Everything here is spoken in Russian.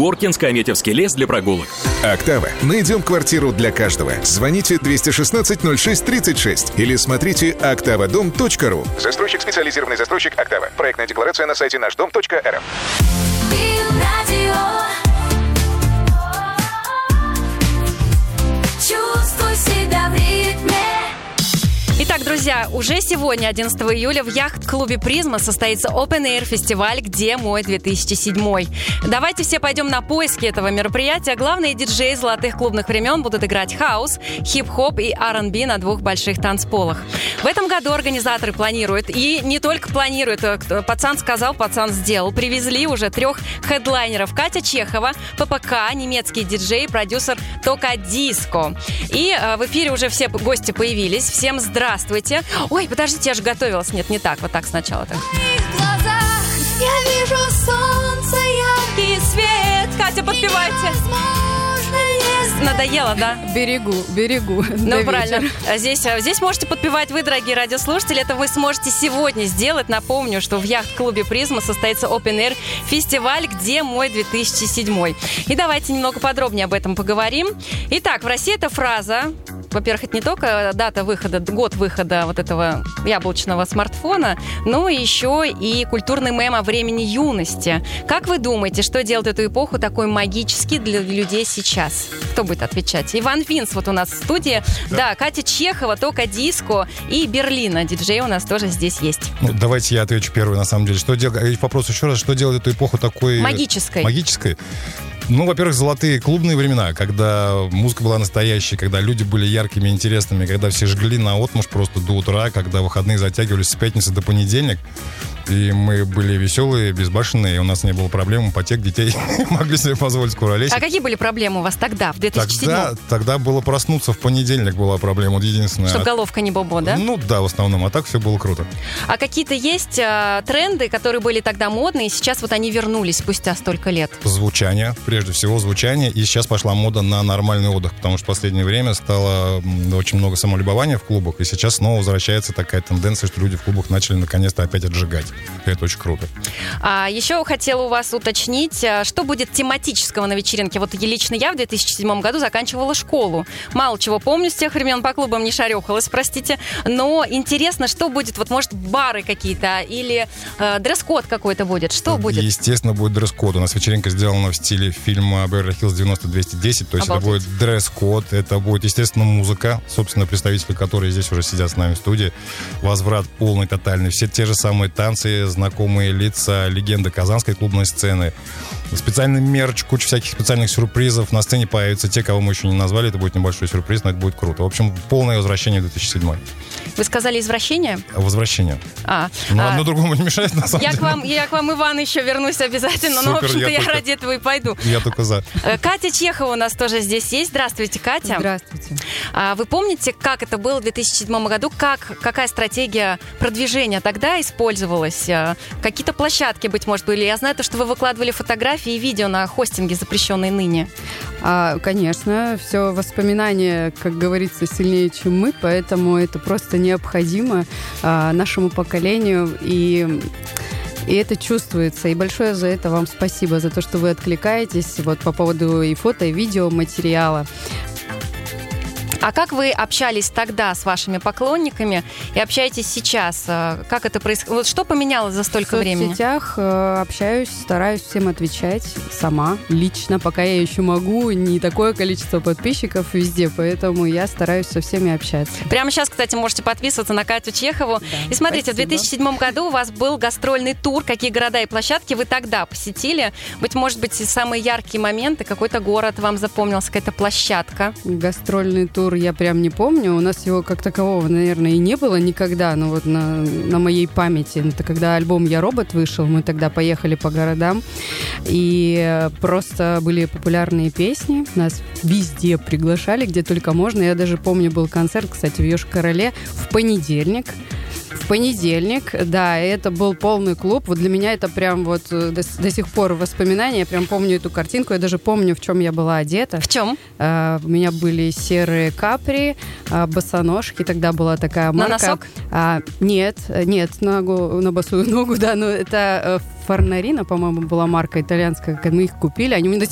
Коркинск-Аметьевский лес для прогулок. «Октава». Найдем квартиру для каждого. Звоните 216-06-36 или смотрите oktavadom.ru. Застройщик, специализированный застройщик «Октава». Проектная декларация на сайте нашдом.рф. Чувствуй себя в ритме. Итак, друзья, уже сегодня, 11 июля, в яхт-клубе «Призма» состоится Open Air фестиваль «Где мой 2007?». Давайте все пойдем на поиски этого мероприятия. Главные диджеи золотых клубных времен будут играть хаус, хип-хоп и R&B на двух больших танцполах. В этом году организаторы планируют, и не только планируют, пацан сказал, пацан сделал, привезли уже 3 хедлайнеров: Катя Чехова, ППК, немецкий диджей, продюсер Тока Диско. И в эфире уже все гости появились. Всем здравствуйте. Ой, подождите, я же готовилась. Нет, не так. Вот так сначала. Так. В твоих глазах я вижу солнце, яркий свет. Катя, подпевайте. Надоело, да? Берегу. Ну, правильно. Здесь можете подпевать вы, дорогие радиослушатели. Это вы сможете сегодня сделать. Напомню, что в яхт-клубе «Призма» состоится Open Air фестиваль «Где мой 2007?». И давайте немного подробнее об этом поговорим. Итак, в России эта фраза... Во-первых, это не только дата выхода, год выхода вот этого яблочного смартфона, но еще и культурный мем о времени юности. Как вы думаете, что делает эту эпоху такой магической для людей сейчас? Кто будет отвечать? Иван Винс вот у нас в студии. Да, Катя Чехова, Тока Диско и Берлина. Диджей у нас тоже здесь есть. Ну, давайте я отвечу первый, на самом деле. Вопрос еще раз, что делает эту эпоху такой... Магической. Ну, во-первых, золотые клубные времена, когда музыка была настоящей, когда люди были яркими, интересными, когда все жгли наотмашь просто до утра, когда выходные затягивались с пятницы до понедельника. И мы были веселые, безбашенные, и у нас не было проблем, ипотек, детей могли себе позволить куролесить. А какие были проблемы у вас тогда, в 2007? Тогда было проснуться в понедельник, была проблема, вот единственная. Чтобы головка не бобо, да? Ну да, в основном, а так все было круто. А какие-то есть тренды, которые были тогда модные, и сейчас вот они вернулись спустя столько лет? Звучание, прежде всего звучание, и сейчас пошла мода на нормальный отдых, потому что в последнее время стало очень много самолюбования в клубах, и сейчас снова возвращается такая тенденция, что люди в клубах начали наконец-то опять отжигать. И это очень круто. А еще хотела у вас уточнить, что будет тематического на вечеринке. Вот лично я в 2007 году заканчивала школу. Мало чего помню с тех времен, по клубам не шарехалась, простите. Но интересно, что будет, вот может бары какие-то или дресс-код какой-то будет. Что будет? Естественно, будет дресс-код. У нас вечеринка сделана в стиле фильма «Беверли-Хиллз 90210». То есть это будет дресс-код, это будет, естественно, музыка. Собственно, представители которой здесь уже сидят с нами в студии. Возврат полный, тотальный. Все те же самые танцы, знакомые лица, легенды казанской клубной сцены. Специальный мерч, куча всяких специальных сюрпризов. На сцене появятся те, кого мы еще не назвали. Это будет небольшой сюрприз, но это будет круто. В общем, полное возвращение в 2007. Вы сказали извращение? Возвращение. Одно другому не мешает, на самом деле. Я к вам, Иван, еще вернусь обязательно. Супер, но, в общем-то, я ради этого и пойду. Я только за. Катя Чехова у нас тоже здесь есть. Здравствуйте, Катя. Здравствуйте. Вы помните, как это было в 2007 году? Какая стратегия продвижения тогда использовалась? Какие-то площадки, быть может, были? Я знаю, что вы выкладывали фотографии и видео на хостинге, запрещенные ныне. Конечно, все воспоминания, как говорится, сильнее, чем мы, поэтому это просто необходимо нашему поколению, и это чувствуется. И большое за это вам спасибо, за то, что вы откликаетесь вот по поводу и фото, и видео материала. А как вы общались тогда с вашими поклонниками и общаетесь сейчас? Как это происходит? Вот что поменялось за столько времени? В соцсетях общаюсь, стараюсь всем отвечать сама, лично, пока я еще могу. Не такое количество подписчиков везде, поэтому я стараюсь со всеми общаться. Прямо сейчас, кстати, можете подписываться на Катю Чехову. Да, и смотрите, спасибо. В 2007 году у вас был гастрольный тур. Какие города и площадки вы тогда посетили? Может быть, самые яркие моменты, какой-то город вам запомнился, какая-то площадка? Гастрольный тур я прям не помню. У нас его как такового, наверное, и не было никогда, но вот на моей памяти. Это когда альбом «Я робот» вышел, мы тогда поехали по городам, и просто были популярные песни. Нас везде приглашали, где только можно. Я даже помню, был концерт, кстати, в Йошкар-Оле в понедельник. В понедельник, да, это был полный клуб. Вот для меня это прям вот до сих пор воспоминания. Я прям помню эту картинку. Я даже помню, в чем я была одета. В чем? У меня были серые капри, босоножки. Тогда была такая марка. На носок? Нет, на босую ногу, да. Но это Фарнарина, по-моему, была марка итальянская. Когда мы их купили, они у меня